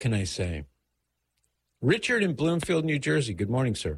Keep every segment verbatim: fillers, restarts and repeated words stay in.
can I say? Richard in Bloomfield, New Jersey. Good morning, sir.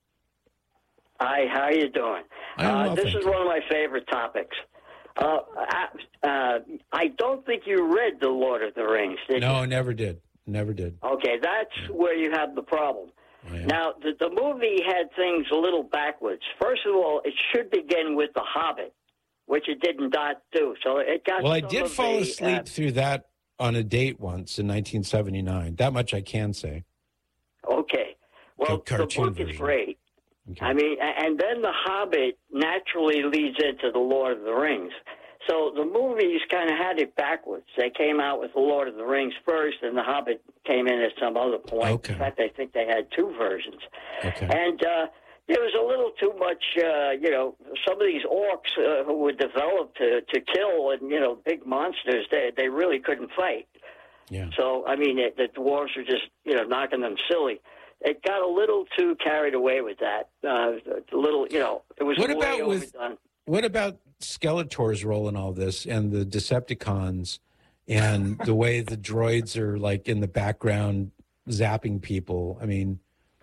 Hi, how are you doing? I Uh, this is you. one of my favorite topics. Uh, I, uh, I don't think you read The Lord of the Rings, did no, you? I never did. Never did. Okay, that's yeah. where you have the problem. Oh, yeah. Now, the, the movie had things a little backwards. First of all, it should begin with The Hobbit, which it did not do. So it got. Well, I some did of fall the, asleep uh, through that on a date once in nineteen seventy-nine. That much I can say. Okay. Well, the cartoon the book version. is great. Okay. I mean, and then The Hobbit naturally leads into The Lord of the Rings. So the movies kind of had it backwards. They came out with The Lord of the Rings first, and The Hobbit came in at some other point. Okay. In fact, I think they had two versions. Okay. And uh, there was a little too much, uh, you know, some of these orcs uh, who were developed to, to kill and, you know, big monsters, they, they really couldn't fight. Yeah. So, I mean, it, the dwarves were just, you know, knocking them silly. It got a little too carried away with that. Uh, a little, you know, it was what way about with overdone. What about Skeletor's role in all this and the Decepticons and the way the droids are like in the background zapping people? I mean,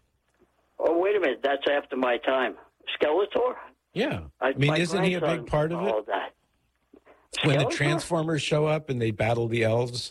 oh wait a minute, that's after my time. Skeletor? Yeah, I, I mean, my isn't he a big part of it? All of that. When the Skeletor? Transformers show up and they battle the elves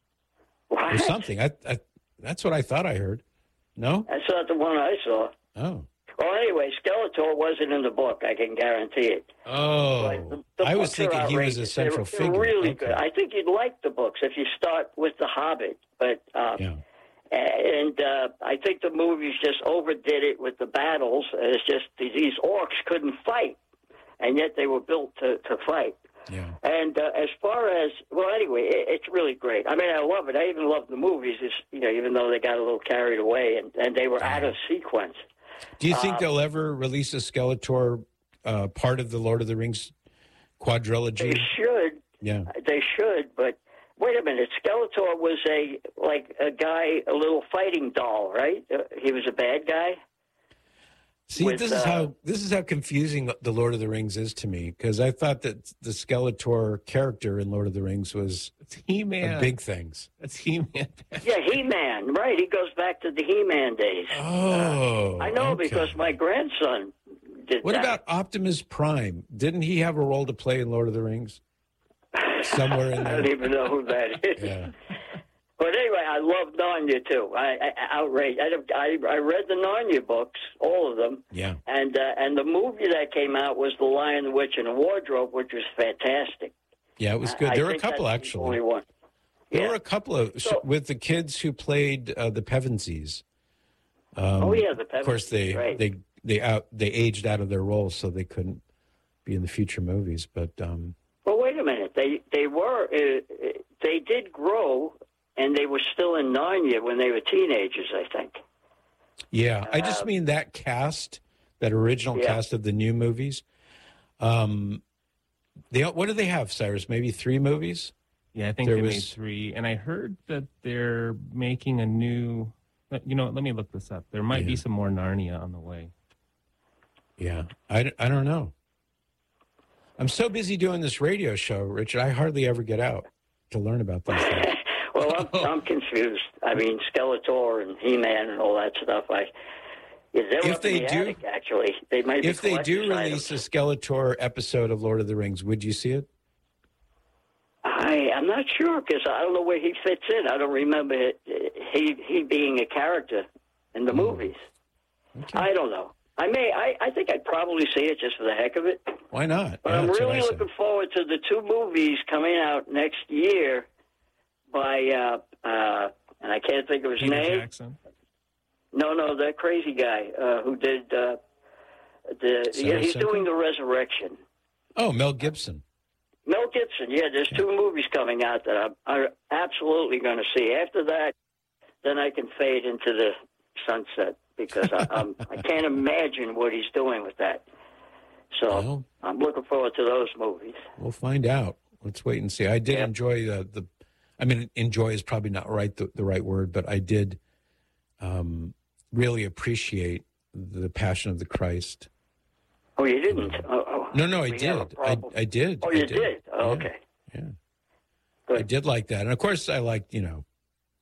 What? or something. I, I, that's what I thought I heard. No? That's not the one I saw. Oh. Well, anyway, Skeletor wasn't in the book. I can guarantee it. Oh. But the, the I was books are thinking he was a outrageous. central they're, figure. They're really Okay. good. I think you'd like the books if you start with The Hobbit. But uh, Yeah. and uh, I think the movies just overdid it with the battles. It's just these orcs couldn't fight, and yet they were built to, to fight. Yeah. And uh, as far as, well, anyway, it, it's really great. I mean, I love it. I even love the movies, it's, you know, even though they got a little carried away and, and they were out of sequence. Do you think Uh, they'll ever release a Skeletor uh, part of the Lord of the Rings quadrilogy? They should. Yeah. They should, but wait a minute. Skeletor was a, like, a guy, a little fighting doll, right? Uh, he was a bad guy? See, with, this is uh, how this is how confusing the Lord of the Rings is to me, because I thought that the Skeletor character in Lord of the Rings was He-Man. of big things. That's He-Man. Yeah, He-Man, right. He goes back to the He-Man days. Oh, I know okay. because my grandson did What that. about Optimus Prime? Didn't he have a role to play in Lord of the Rings? Somewhere in I there. don't even know who that is. Yeah. But anyway, I love Narnia too. I, I outraged. I, I I read the Narnia books, all of them. Yeah. And uh, and the movie that came out was The Lion, the Witch, and the Wardrobe, which was fantastic. Yeah, it was good. I, There I were a think couple that's actually. The only one. There Yeah. were a couple of So- with the kids who played uh, the Pevensies. Um, Oh, yeah, the Of course, they Pevensies, right. they they out they aged out of their roles, so they couldn't be in the future movies. But um, Well, wait a minute. They they were uh, they did grow, and they were still in Narnia when they were teenagers, I think. yeah, I just Uh, mean that cast, that original Yeah. cast of the new movies. Um, they what do they have, Cyrus? Maybe three movies. Yeah, I think There they was- made three. And I heard that they're making a new... You know what? Let me look this up. There might Yeah. be some more Narnia on the way. Yeah, I, I don't know. I'm so busy doing this radio show, Richard. I hardly ever get out to learn about these things. Well, I'm, I'm confused. I mean, Skeletor and He-Man and all that stuff. I yeah, they're If up in they the do- attic, actually, they might. If be they do collector's release a items. Skeletor episode of Lord of the Rings, would you see it? I I'm not sure because I don't know where he fits in. I don't remember it, he he being a character in the movies. Okay. I don't know. I may. I, I think I'd probably see it just for the heck of it. Why not? But Yeah, I'm that's what really I said. looking forward to the two movies coming out next year by, uh, uh, and I can't think of his Peter name. Jackson. No, no, that crazy guy uh, who did uh, the. Sarah Yeah, he's Silverman? doing the Resurrection. Oh, Mel Gibson. Mel Gibson. Yeah, there's two movies coming out that I'm, I'm absolutely going to see. After that, then I can fade into the sunset because I, I'm, I can't imagine what he's doing with that. So Well, I'm looking forward to those movies. we'll find out. Let's wait and see. I did Yeah. enjoy the, the, I mean, enjoy is probably not right the, the right word, but I did um, really appreciate the Passion of the Christ. Oh, you didn't? Oh, oh. No, no, I We have a did. I, problem. I did. Oh, I you did? Oh, Yeah. okay. Yeah. Good. I did like that. And of course, I liked, you know,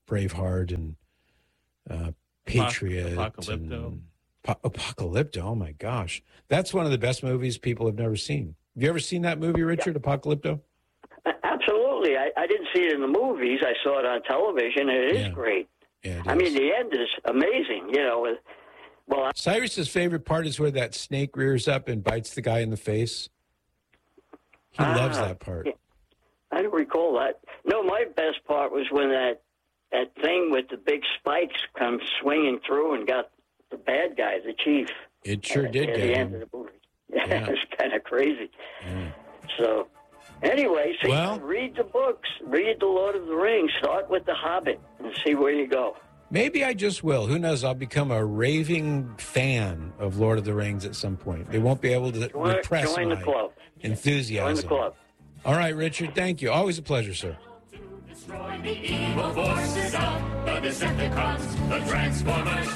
Braveheart and uh, Patriot. Apocalypto. And, po- Apocalypto, oh my gosh. That's one of the best movies people have never seen. Have you ever seen that movie, Richard, yeah. Apocalypto? Absolutely. I, I didn't see it in the movies. I saw it on television, and it is yeah. great. Yeah, I is. mean, the end is amazing, you know. Well, I, Cyrus's favorite part is where that snake rears up and bites the guy in the face. He uh, loves that part. Yeah. I don't recall that. No, my best part was when that that thing with the big spikes comes swinging through and got the bad guy, the chief. It sure at, did at get the him. end of the movie. Yeah, yeah. It was kind of crazy. Yeah. So, anyway, so well, read the books. Read The Lord of the Rings. Start with The Hobbit and see where you go. Maybe I just will. Who knows? I'll become a raving fan of Lord of the Rings at some point. They won't be able to join, repress join my the club. enthusiasm. Join the club. All right, Richard, thank you. Always a pleasure, sir. To destroy the evil forces of the Decepticons, the Transformers.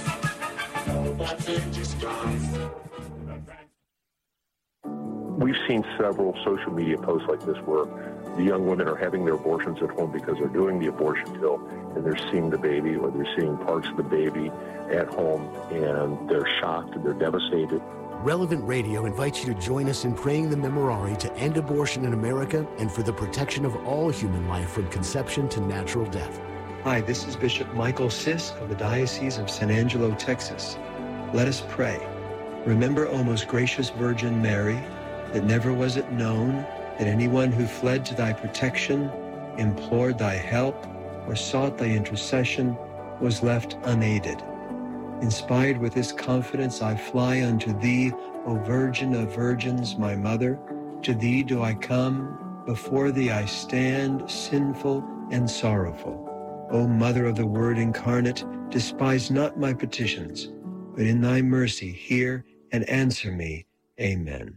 We've seen several social media posts like this where the young women are having their abortions at home because they're doing the abortion pill and they're seeing the baby or they're seeing parts of the baby at home and they're shocked and they're devastated. Relevant Radio invites you to join us in praying the Memorare to end abortion in America and for the protection of all human life from conception to natural death. Hi, this is Bishop Michael Sisk of the Diocese of San Angelo, Texas. Let us pray. Remember, O most gracious Virgin Mary, that never was it known that anyone who fled to thy protection, implored thy help, or sought thy intercession was left unaided. Inspired with this confidence, I fly unto thee, O Virgin of Virgins, my mother. To thee do I come, before thee I stand, sinful and sorrowful. O Mother of the Word incarnate, despise not my petitions, but in thy mercy hear and answer me. Amen.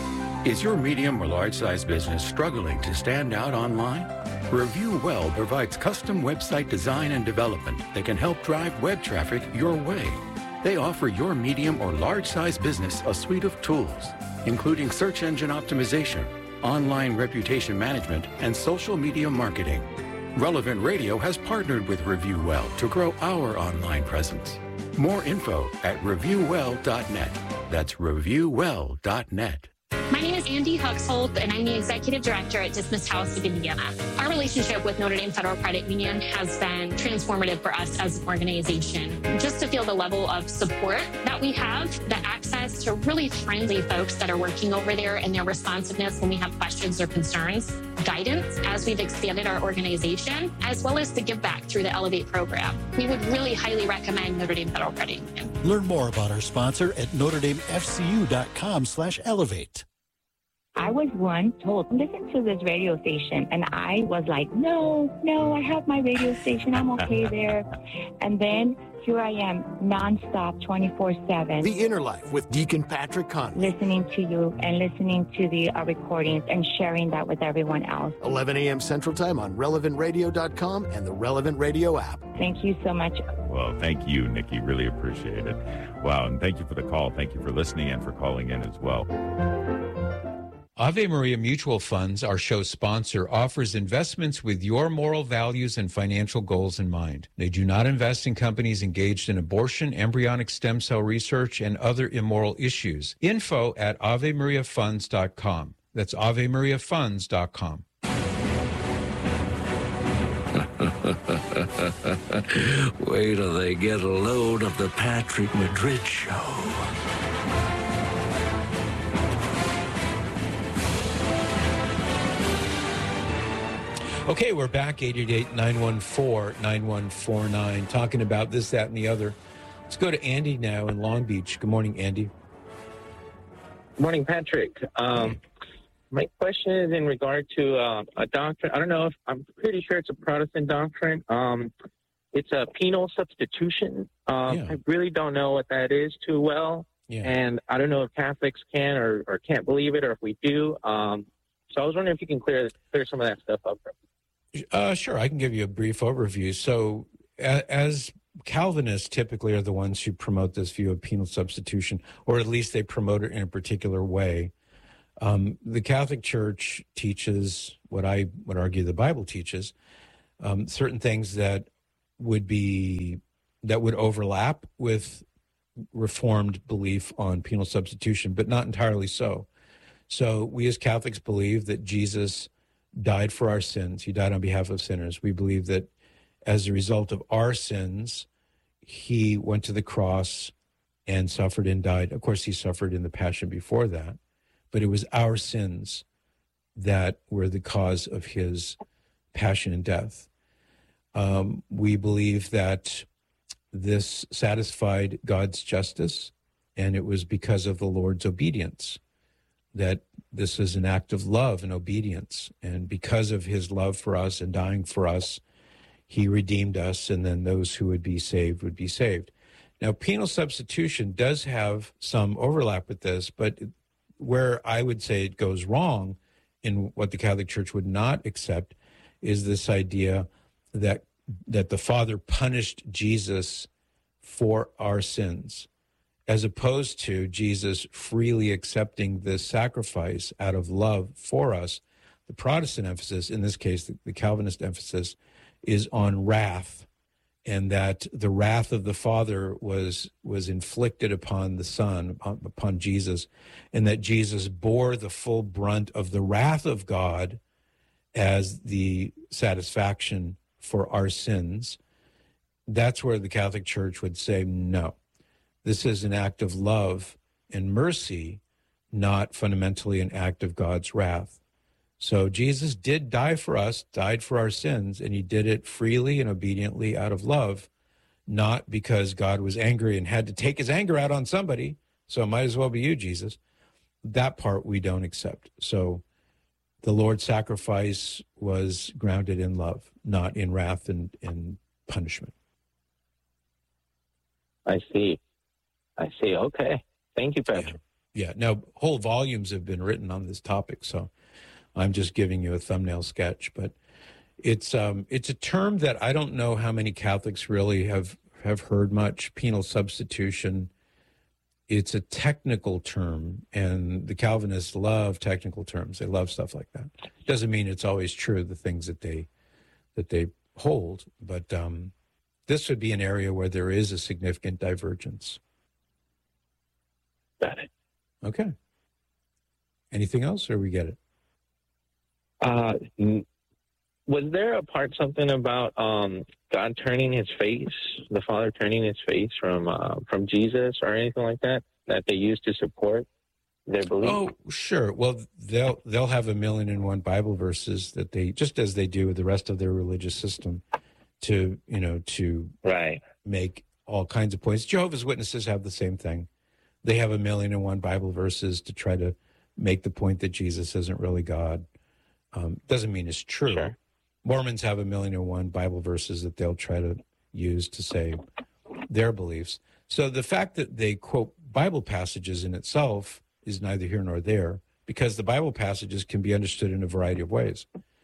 Is your medium or large-size business struggling to stand out online? Review Well provides custom website design and development that can help drive web traffic your way. They offer your medium or large-size business a suite of tools, including search engine optimization, online reputation management, and social media marketing. Relevant Radio has partnered with Review Well to grow our online presence. More info at review well dot net. That's review well dot net. My name is Andy Huxholt, and I'm the Executive Director at Dismissed House of Indiana. Our relationship with Notre Dame Federal Credit Union has been transformative for us as an organization. Just to feel the level of support that we have, the access to really friendly folks that are working over there and their responsiveness when we have questions or concerns, guidance as we've expanded our organization, as well as the give back through the Elevate program. We would really highly recommend Notre Dame Federal Credit Union. Learn more about our sponsor at notre dame f c u dot com slash elevate. I was once told, listen to this radio station. And I was like, no, no, I have my radio station. I'm okay there. And then here I am, nonstop, twenty-four seven. The Inner Life with Deacon Patrick Conley. Listening to you and listening to the uh, recordings and sharing that with everyone else. eleven a.m. Central Time on relevant radio dot com and the Relevant Radio app. Thank you so much. Well, thank you, Nikki. Really appreciate it. Wow, and thank you for the call. Thank you for listening and for calling in as well. Ave Maria Mutual Funds, our show sponsor, offers investments with your moral values and financial goals in mind. They do not invest in companies engaged in abortion, embryonic stem cell research, and other immoral issues. Info at ave maria funds dot com. That's ave maria funds dot com. Wait till they get a load of the Patrick Madrid Show. Okay, we're back, eight eight eight, nine one four, nine one four nine, talking about this, that, and the other. Let's go to Andy now in Long Beach. Good morning, Andy. Good morning, Patrick. Um, my question is in regard to uh, a doctrine. I don't know if, I'm pretty sure it's a Protestant doctrine. Um, it's a penal substitution. Um, yeah. I really don't know what that is too well. Yeah. And I don't know if Catholics can or, or can't believe it, or if we do. Um, so I was wondering if you can clear clear some of that stuff up for me. Uh, sure, I can give you a brief overview. So a- as Calvinists typically are the ones who promote this view of penal substitution, or at least they promote it in a particular way. Um, the Catholic Church teaches what I would argue the Bible teaches, um, certain things that would be that would overlap with Reformed belief on penal substitution, but not entirely so. So we as Catholics believe that Jesus died for our sins. He died on behalf of sinners. We believe that as a result of our sins, he went to the cross and suffered and died. Of course, he suffered in the Passion before that, but it was our sins that were the cause of his passion and death. Um, we believe that this satisfied God's justice, and it was because of the Lord's obedience, that this is an act of love and obedience. And because of his love for us and dying for us, he redeemed us, and then those who would be saved would be saved. Now, penal substitution does have some overlap with this, but where I would say it goes wrong in what the Catholic Church would not accept is this idea that that the Father punished Jesus for our sins, as opposed to Jesus freely accepting this sacrifice out of love for us. The Protestant emphasis, in this case, the, the Calvinist emphasis, is on wrath, and that the wrath of the Father was was inflicted upon the Son, upon, upon Jesus, and that Jesus bore the full brunt of the wrath of God as the satisfaction for our sins. That's where the Catholic Church would say, no, this is an act of love and mercy, not fundamentally an act of God's wrath. So Jesus did die for us, died for our sins, and he did it freely and obediently out of love, not because God was angry and had to take his anger out on somebody, so it might as well be you, Jesus. That part we don't accept. So the Lord's sacrifice was grounded in love, not in wrath and, and punishment. I see. I see. Okay. Thank you, Patrick. Yeah. yeah. Now, whole volumes have been written on this topic, so I'm just giving you a thumbnail sketch. But it's um, it's a term that I don't know how many Catholics really have, have heard much, penal substitution. It's a technical term, and the Calvinists love technical terms. They love stuff like that. Doesn't mean it's always true, the things that they that they hold, but um, this would be an area where there is a significant divergence. Got it. Okay. Anything else, or we get it? Uh, was there a part, something about um, God turning his face, the Father turning his face from uh, from Jesus or anything like that, that they used to support their belief? Oh, sure. Well, they'll they'll have a million and one Bible verses that they, just as they do with the rest of their religious system, to, you know, to right. make all kinds of points. Jehovah's Witnesses have the same thing. They have a million and one Bible verses to try to make the point that Jesus isn't really God. Um, doesn't mean it's true. Sure. Mormons have a million and one Bible verses that they'll try to use to say their beliefs. So the fact that they quote Bible passages in itself is neither here nor there, because the Bible passages can be understood in a variety of ways.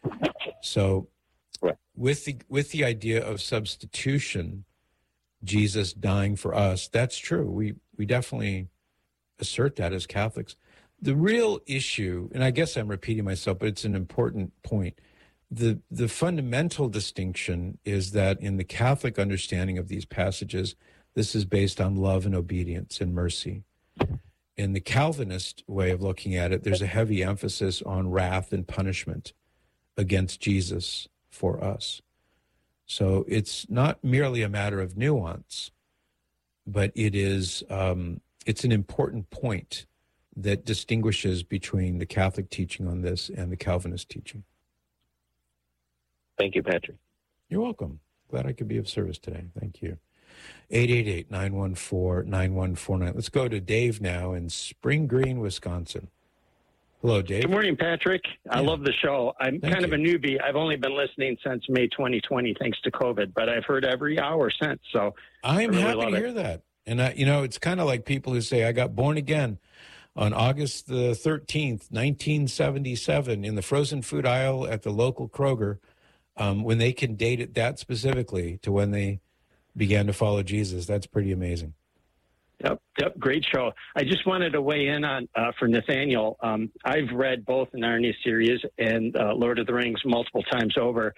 So right. with the with the idea of substitution, Jesus dying for us, that's true. We we definitely assert that as Catholics. The real issue, and I guess I'm repeating myself, but it's an important point. The the fundamental distinction is that in the Catholic understanding of these passages, this is based on love and obedience and mercy. In the Calvinist way of looking at it, there's a heavy emphasis on wrath and punishment against Jesus for us. So it's not merely a matter of nuance, but it is um, it's an important point that distinguishes between the Catholic teaching on this and the Calvinist teaching. Thank you, Patrick. You're welcome. Glad I could be of service today. Thank you. eight eight eight, nine one four, nine one four nine. Let's go to Dave now in Spring Green, Wisconsin. Hello, Dave. Good morning, Patrick. I Yeah. love the show. I'm Thank kind you. of a newbie. I've only been listening since May twenty twenty, thanks to COVID, but I've heard every hour since. So I'm I really happy love to it. hear that. And, I, you know, it's kind of like people who say, I got born again on August the thirteenth, nineteen seventy-seven, in the frozen food aisle at the local Kroger, um, when they can date it that specifically to when they began to follow Jesus. That's pretty amazing. Yep, yep, great show. I just wanted to weigh in on uh, for Nathaniel. Um, I've read both the Narnia series and uh, Lord of the Rings multiple times over,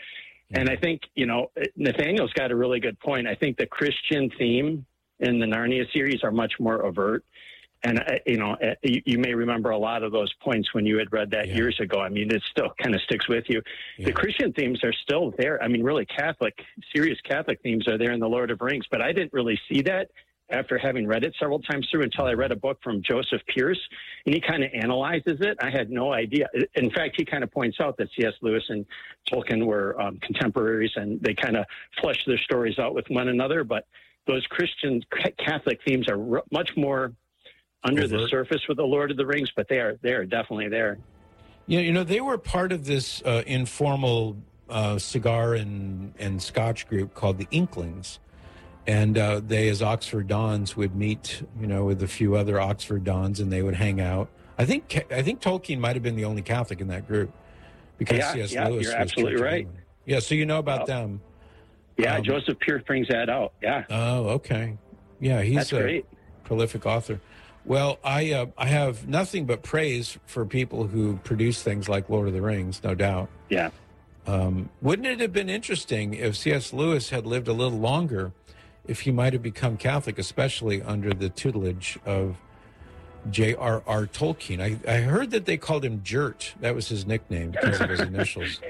And I think, you know, Nathaniel's got a really good point. I think the Christian theme in the Narnia series are much more overt. And, uh, you know, uh, you, you may remember a lot of those points when you had read that yeah. years ago. I mean, it still kind of sticks with you. Yeah. The Christian themes are still there. I mean, really Catholic, serious Catholic themes are there in The Lord of the Rings. But I didn't really see that after having read it several times through until I read a book from Joseph Pierce. And he kind of analyzes it. I had no idea. In fact, he kind of points out that C S Lewis and Tolkien were um, contemporaries, and they kind of fleshed their stories out with one another. But those Christian Catholic themes are r- much more under Overt. the surface with The Lord of the Rings, but they are they are definitely there. Yeah, you know, they were part of this uh, informal uh, cigar and, and scotch group called the Inklings. And uh, they, as Oxford Dons, would meet, you know, with a few other Oxford Dons, and they would hang out. I think I think Tolkien might have been the only Catholic in that group, because yeah, C S yeah, Lewis you're was absolutely right. England. Yeah, so you know about oh. them. Yeah, um, Joseph Pierce brings that out. Yeah. Oh, okay. Yeah, he's That's a great. prolific author. Well, I uh, I have nothing but praise for people who produce things like Lord of the Rings, no doubt. Yeah. Um, wouldn't it have been interesting if C S Lewis had lived a little longer, if he might have become Catholic, especially under the tutelage of J R R Tolkien? I, I heard that they called him Jert. That was his nickname because of his initials.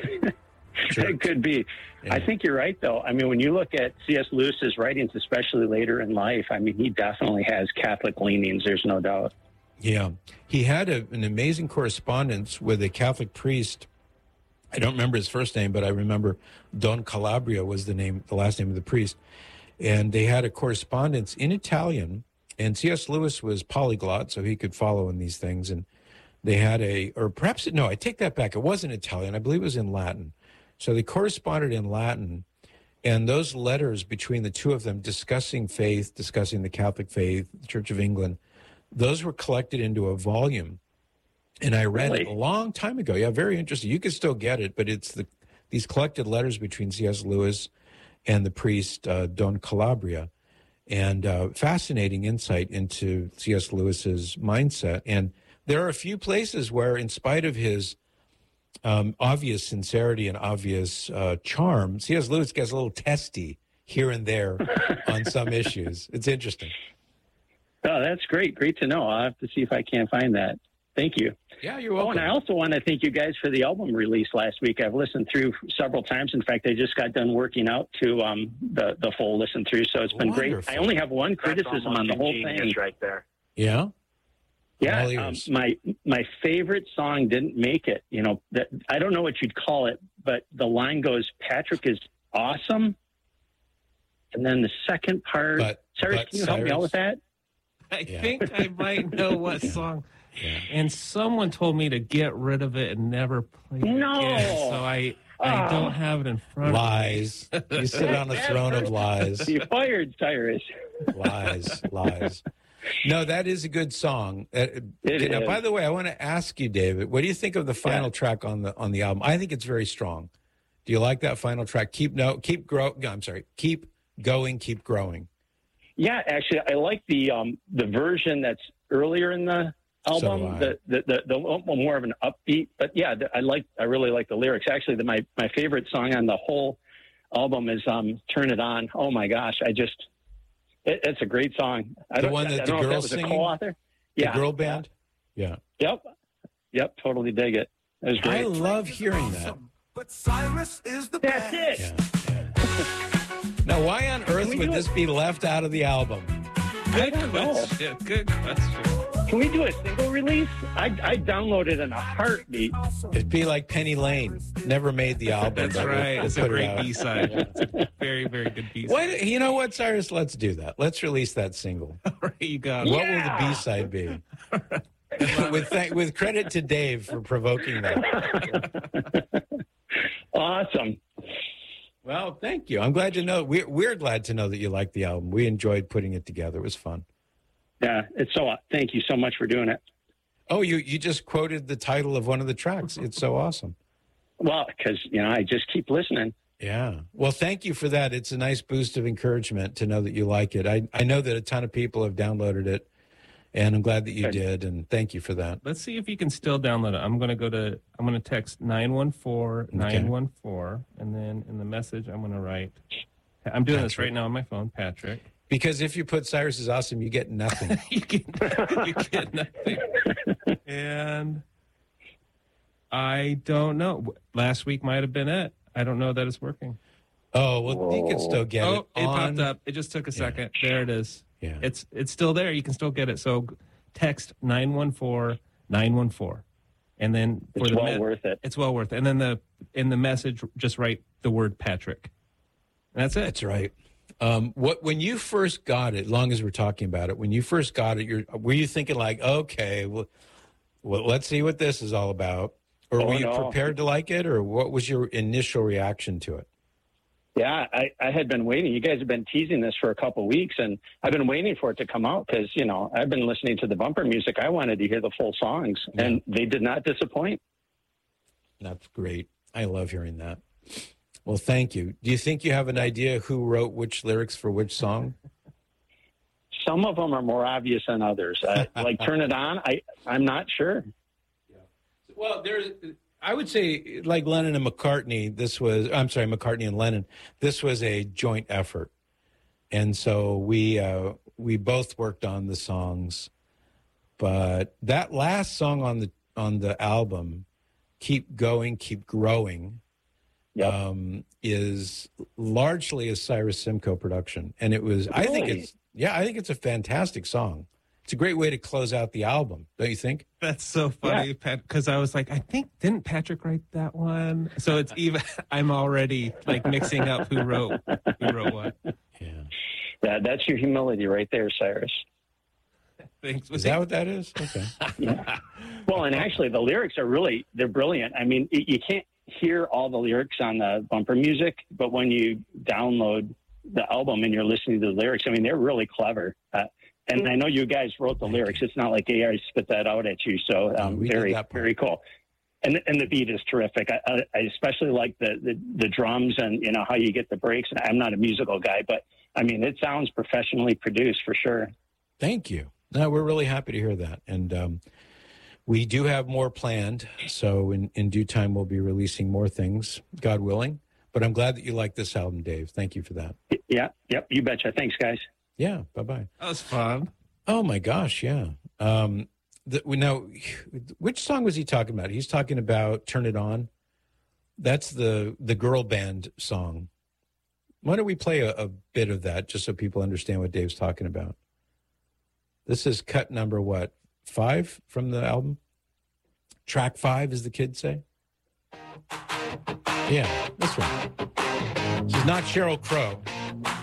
It could be. Yeah. I think you're right, though. I mean, when you look at C S Lewis's writings, especially later in life, I mean, he definitely has Catholic leanings. There's no doubt. Yeah. He had a, an amazing correspondence with a Catholic priest. I don't remember his first name, but I remember Don Calabria was the name, the last name of the priest. And they had a correspondence in Italian. And C S Lewis was polyglot, so he could follow in these things. And they had a, or perhaps, no, I take that back. It wasn't Italian. I believe it was in Latin. So they corresponded in Latin, and those letters between the two of them discussing faith, discussing the Catholic faith, the Church of England, those were collected into a volume. And I read really? it a long time ago. Yeah, very interesting. You can still get it, but it's the these collected letters between C S Lewis and the priest uh, Don Calabria, and uh, fascinating insight into C S Lewis's mindset. And there are a few places where, in spite of his Um, obvious sincerity and obvious uh, charm, C S Lewis gets a little testy here and there on some issues. It's interesting. Oh, that's great. Great to know. I'll have to see if I can find that. Thank you. Yeah, you're welcome. Oh, and I also want to thank you guys for the album release last week. I've listened through several times. In fact, I just got done working out to um, the, the full listen through, so it's been Wonderful. great. I only have one criticism on the whole thing. right there. Yeah? Yeah, um, my my favorite song didn't make it. You know, that I don't know what you'd call it, but the line goes, "Patrick is awesome," and then the second part. But, Cyrus, but can you help me out with that? I Yeah. think I might know what song. Yeah. And someone told me to get rid of it and never play it No. again. So I I Oh. don't have it in front Lies. You sit on a throne of lies. You fired Cyrus. Lies, lies. No, that is a good song. Uh, It now, is. by the way, I want to ask you, David, what do you think of the final Yeah. track on the on the album? I think it's very strong. Do you like that final track? Keep no, keep grow. I'm sorry. Keep going, keep growing. Yeah, actually, I like the um, the version that's earlier in the album, So do I. the, the the the more of an upbeat. But yeah, the, I like I really like the lyrics. Actually, the, my my favorite song on the whole album is um, "Turn It On." Oh my gosh, I just it, it's a great song. I The don't, one I that don't the know if that girls was singing? a co-author. The Yeah, girl band. Yeah. Yep, yep, totally dig it. It was I great. love hearing that. But Cyrus is the That's best. it. Yeah, yeah. Now, why on earth we would do this be left out of the album? I don't know. question. Good question. Can we do a single release? I I downloaded in a heartbeat. It'd be like Penny Lane. Never made the album. That's but we'll- right. we'll It's a put it great out. B side. It's a very, very good B side. Why, you know what, Cyrus? Let's do that. Let's release that single. You got What it. will the B side be? with th- with credit to Dave for provoking that. Awesome. Well, thank you. I'm glad to know. We're we're glad to know that you liked the album. We enjoyed putting it together. It was fun. Yeah, it's so. Thank you so much for doing it. Oh, you you just quoted the title of one of the tracks. It's so awesome. Well, because you know, I just keep listening. Yeah. Well, thank you for that. It's a nice boost of encouragement to know that you like it. I, I know that a ton of people have downloaded it And I'm glad that you Good. did, and thank you for that. Let's see if you can still download it. I'm going to go to, I'm going to text nine one four, nine one four, and then in the message, I'm going to write, I'm doing this right now on my phone, Patrick. Because if you put Cyrus is awesome, you get nothing. you, get, you get nothing. And I don't know. Last week might have been it. I don't know that it's working. Oh, well, you can still get oh, it. it on... popped up. It just took a second. Yeah. There it is. Yeah. It's it's still there. You can still get it. So text nine one four, nine one four. And then for it's the well me- worth it. It's well worth it. And then the in the message, just write the word Patrick. And that's it. That's right. Um, what when you first got it, long as we're talking about it, when you first got it, you're, were you thinking like, okay, well, well, let's see what this is all about? Or Oh, were you no. prepared to like it? Or what was your initial reaction to it? Yeah, I, I had been waiting. You guys have been teasing this for a couple of weeks, and I've been waiting for it to come out because, you know, I've been listening to the bumper music. I wanted to hear the full songs, Yeah. and they did not disappoint. That's great. I love hearing that. Well, thank you. Do you think you have an idea who wrote which lyrics for which song? Some of them are more obvious than others. Uh, like Turn It On, I, I'm not sure. Well, there's, I would say, like Lennon and McCartney, this was, I'm sorry, McCartney and Lennon, this was a joint effort. And so we, uh, we both worked on the songs. But that last song on the, on the album, Keep Going, Keep Growing, Yep. um, is largely a Cyrus Simcoe production. And it was, I think Really? it's, yeah, I think it's a fantastic song. It's a great way to close out the album, don't you think? That's so funny, Yeah. Pat, because I was like, I think, didn't Patrick write that one? So it's even, I'm already like mixing up who wrote, who wrote what. Yeah. Yeah, that's your humility right there, Cyrus. Thanks. Is that what that is? Okay. Yeah. Well, and actually the lyrics are really, they're brilliant. I mean, y- you can't hear all the lyrics on the bumper music, but when you download the album and you're listening to the lyrics, I mean, they're really clever. Uh, and I know you guys wrote the lyrics. It's not like A I spit that out at you. So um, we did very, that part. very cool. And and the beat is terrific. I, I, I especially like the, the, the drums and, you know, how you get the breaks. And I'm not a musical guy, but I mean, it sounds professionally produced for sure. Thank you. No, we're really happy to hear that. And um, we do have more planned. So in, in due time, we'll be releasing more things, God willing. But I'm glad that you like this album, Dave. Thank you for that. Yeah. Yep. You betcha. Thanks, guys. Yeah. Bye-bye. That was fun. Oh, my gosh. Yeah. Um, the, we know, which song was he talking about? He's talking about Turn It On. That's the, the girl band song. Why don't we play a, a bit of that just so people understand what Dave's talking about? This is cut number what? Five from the album? Track five, as the kids say? Yeah, that's right. This is not Sheryl Crow.